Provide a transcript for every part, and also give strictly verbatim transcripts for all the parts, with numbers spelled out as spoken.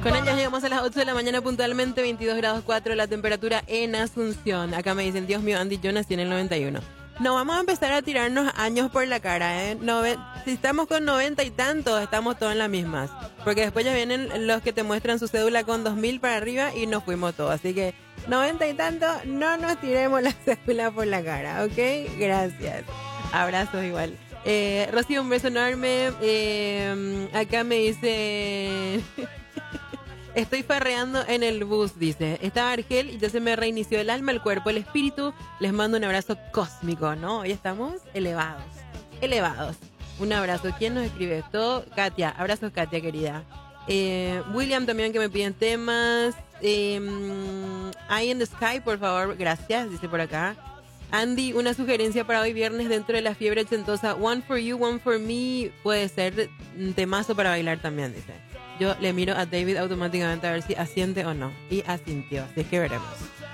Con ellas llegamos a las ocho de la mañana puntualmente, veintidós grados cuatro la temperatura en Asunción. Acá me dicen, Dios mío, Andy, yo nací en el noventa y uno. No vamos a empezar a tirarnos años por la cara, ¿eh? Nove- si estamos con noventa y tantos, estamos todos en las mismas. Porque después ya vienen los que te muestran su cédula con dos mil para arriba y nos fuimos todos. Así que noventa y tantos, no nos tiremos la cédula por la cara, ¿ok? Gracias. Abrazos igual. Eh, Rocío, un beso enorme. Eh, acá me dice... Estoy farreando en el bus, dice. Estaba Argel y ya se me reinició el alma, el cuerpo, el espíritu. Les mando un abrazo cósmico, ¿no? Hoy estamos elevados. Elevados. Un abrazo. ¿Quién nos escribe esto? Katia. Abrazos, Katia, querida. Eh, William también, que me piden temas. Eh, Eye in the Sky, por favor. Gracias, dice por acá. Andy, una sugerencia para hoy viernes dentro de la fiebre ochentosa. One for you, one for me. Puede ser un temazo para bailar también, dice. Yo le miro a David automáticamente a ver si asiente o no. Y asintió, así es que veremos.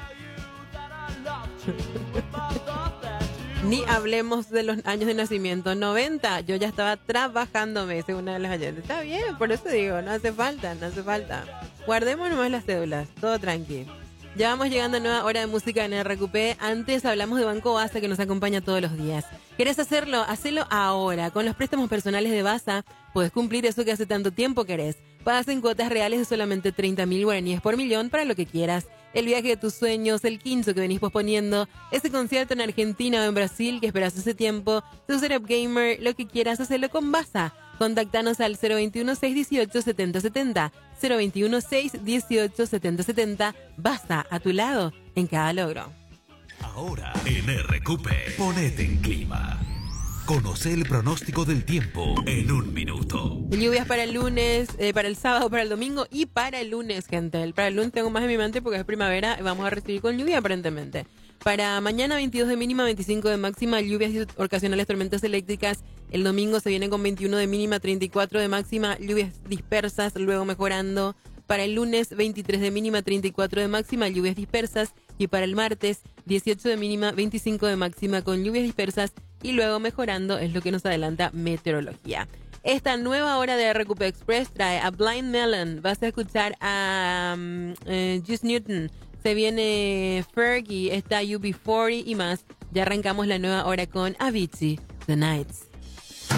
Ni hablemos de los años de nacimiento. noventa, yo ya estaba trabajando, me dice una de las oyentes. Está bien, por eso digo, no hace falta, no hace falta. Guardemos nomás las cédulas, todo tranqui. Ya vamos llegando a nueva hora de música en R Q P. Antes hablamos de Banco Baza, que nos acompaña todos los días. ¿Querés hacerlo? Hacelo ahora. Con los préstamos personales de Baza, puedes cumplir eso que hace tanto tiempo querés. Pagas en cuotas reales de solamente treinta mil guaraníes por millón para lo que quieras. El viaje de tus sueños, el quince que venís posponiendo, ese concierto en Argentina o en Brasil que esperas hace tiempo, tu setup gamer, lo que quieras, hacerlo con Baza. Contactanos al cero veintiuno, seiscientos dieciocho, setenta setenta. cero veintiuno, seiscientos dieciocho, setenta setenta. Baza, a tu lado, en cada logro. Ahora, en R Q P, ponete en clima. Conoce el pronóstico del tiempo en un minuto. Lluvias para el lunes, eh, para el sábado, para el domingo y para el lunes, gente. El para el lunes tengo más en mi mente porque es primavera y vamos a recibir con lluvia aparentemente. Para mañana veintidós de mínima, veinticinco de máxima, lluvias y ocasionales tormentas eléctricas. El domingo se viene con veintiuno de mínima, treinta y cuatro de máxima, lluvias dispersas, luego mejorando. Para el lunes, veintitrés de mínima, treinta y cuatro de máxima, lluvias dispersas. Y para el martes, dieciocho de mínima, veinticinco de máxima con lluvias dispersas y luego mejorando, es lo que nos adelanta meteorología. Esta nueva hora de R Q P Express trae a Blind Melon. Vas a escuchar a um, eh, Juice Newton. Se viene Fergie, está U B cuarenta y más. Ya arrancamos la nueva hora con Avicii, The Nights.